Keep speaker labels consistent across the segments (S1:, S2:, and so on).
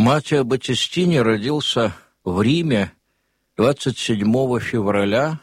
S1: Маттео Баттистини родился в Риме 27 февраля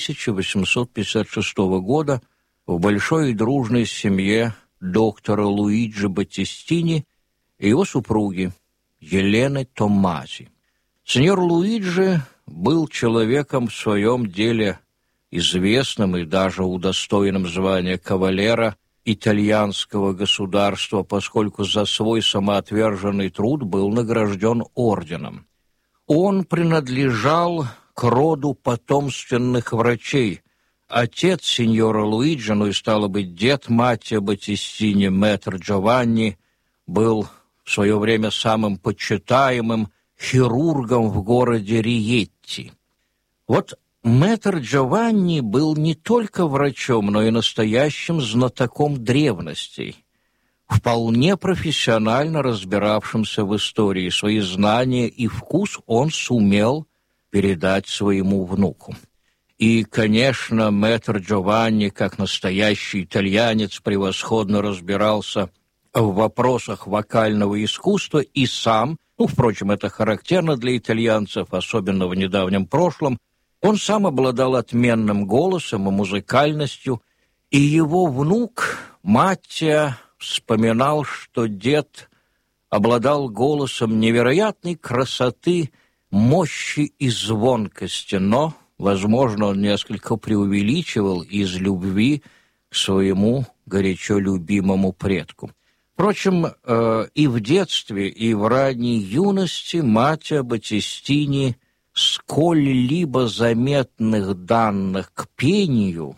S1: 1856 года в большой и дружной семье доктора Луиджи Баттистини и его супруги Елены Томмази. Сеньор Луиджи был человеком в своем деле известным и даже удостоенным звания кавалера итальянского государства, поскольку за свой самоотверженный труд был награжден орденом. Он принадлежал к роду потомственных врачей. Отец сеньора Луиджи, ну и стало быть дед Маттео Баттистини, мэтр Джованни, был в свое время самым почитаемым хирургом в городе Риетти. Вот мэтр Джованни был не только врачом, но и настоящим знатоком древностей, вполне профессионально разбиравшимся в истории. Свои знания и вкус он сумел передать своему внуку. И, конечно, мэтр Джованни, как настоящий итальянец, превосходно разбирался в вопросах вокального искусства и сам, впрочем, это характерно для итальянцев, особенно в недавнем прошлом, он сам обладал отменным голосом и музыкальностью, и его внук Маттео вспоминал, что дед обладал голосом невероятной красоты, мощи и звонкости, но, возможно, он несколько преувеличивал из любви к своему горячо любимому предку. Впрочем, и в детстве, и в ранней юности Маттео Баттистини сколь-либо заметных данных к пению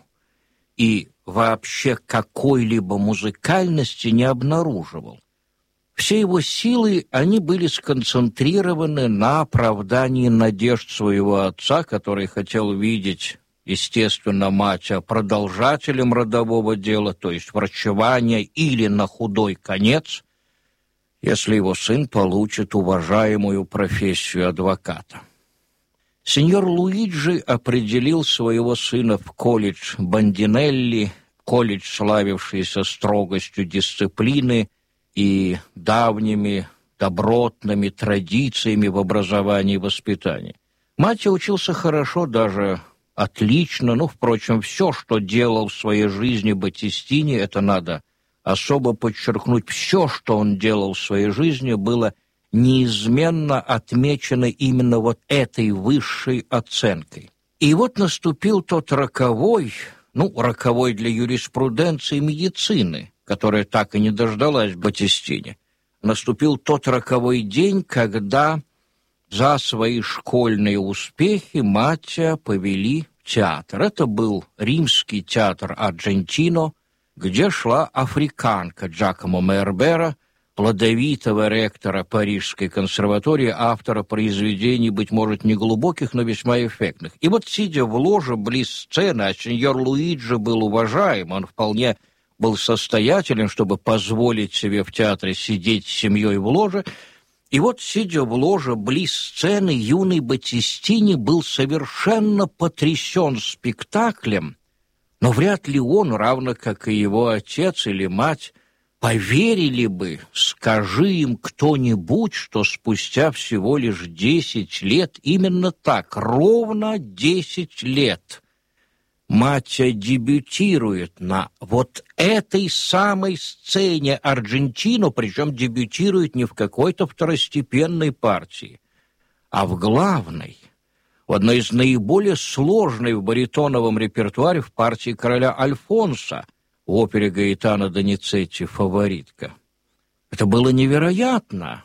S1: и вообще какой-либо музыкальности не обнаруживал. Все его силы, они были сконцентрированы на оправдании надежд своего отца, который хотел видеть, естественно, Маттео продолжателем родового дела, то есть врачевания, или на худой конец, если его сын получит уважаемую профессию адвоката. Сеньор Луиджи определил своего сына в колледж Бандинелли, колледж, славившийся строгостью дисциплины и давними добротными традициями в образовании и воспитании. Маттео учился хорошо, даже отлично, впрочем, все, что делал в своей жизни Баттистини, это надо особо подчеркнуть, все, что он делал в своей жизни, было неизменно отмечено именно вот этой высшей оценкой. И вот наступил тот роковой для юриспруденции и медицины, которая так и не дождалась Баттистини. Наступил тот роковой день, когда за свои школьные успехи Маттео повели в театр. Это был римский театр Арджентино, где шла африканка Джакомо Мербера, плодовитого ректора Парижской консерватории, автора произведений, быть может, неглубоких, но весьма эффектных. И вот, сидя в ложе близ сцены, а сеньор Луиджи был уважаем, он вполне был состоятелен, чтобы позволить себе в театре сидеть с семьей в ложе, и вот, сидя в ложе близ сцены, юный Баттистини был совершенно потрясен спектаклем, но вряд ли он, равно как и его отец или мать, поверили бы, скажи им кто-нибудь, что спустя всего лишь 10 лет, именно так, ровно 10 лет, Маттео дебютирует на вот этой самой сцене Арджентино, причем дебютирует не в какой-то второстепенной партии, а в главной, в одной из наиболее сложной в баритоновом репертуаре в партии короля Альфонса, в опере Гаэтано Доницетти «Фаворитка». Это было невероятно.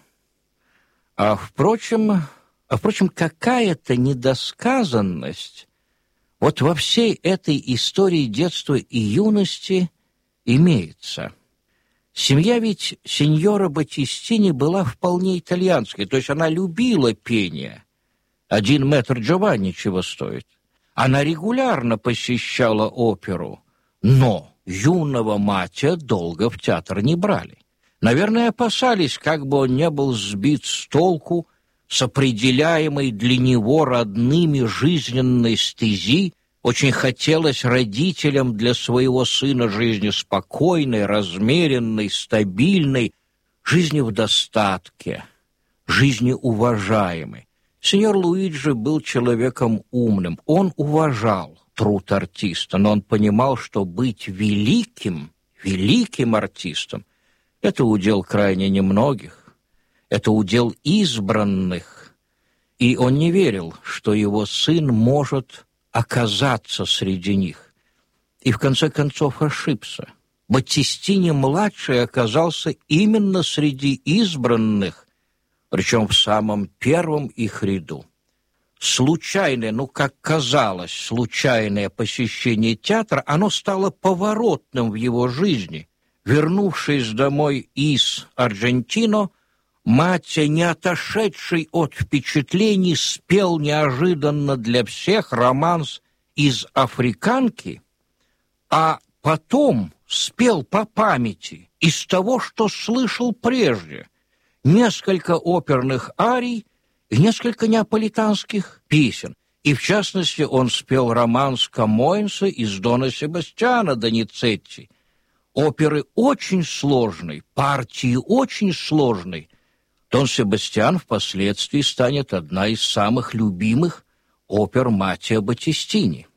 S1: Впрочем, какая-то недосказанность вот во всей этой истории детства и юности имеется. Семья ведь сеньора Баттистини была вполне итальянской, то есть она любила пение. Один мэтр Джованни чего стоит. Она регулярно посещала оперу, но юного Маттео долго в театр не брали. Наверное, опасались, как бы он не был сбит с толку с определяемой для него родными жизненной стези. Очень хотелось родителям для своего сына жизни спокойной, размеренной, стабильной, жизни в достатке, жизнеуважаемый. Сеньор Луиджи был человеком умным. Он уважал труд артиста, но он понимал, что быть великим артистом – это удел крайне немногих, это удел избранных. И он не верил, что его сын может оказаться среди них. И в конце концов ошибся. Баттистини-младший оказался именно среди избранных, причем в самом первом их ряду. Случайное, как казалось, случайное посещение театра, оно стало поворотным в его жизни. Вернувшись домой из Аргентино, Матя, не отошедший от впечатлений, спел неожиданно для всех романс из «Африканки», а потом спел по памяти из того, что слышал прежде, несколько оперных арий и несколько неаполитанских песен. И, в частности, он спел романс Камоэнса из «Дона Себастьяна» Доницетти. Оперы очень сложной, партии очень сложной. Дон Себастьян впоследствии станет одна из самых любимых опер Маттио Баттистини.